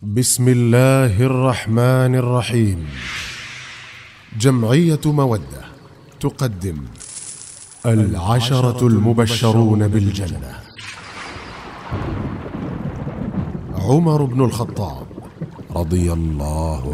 بسم الله الرحمن الرحيم. جمعية مودة تقدم 10 المبشرون بالجنة. عمر بن الخطاب رضي الله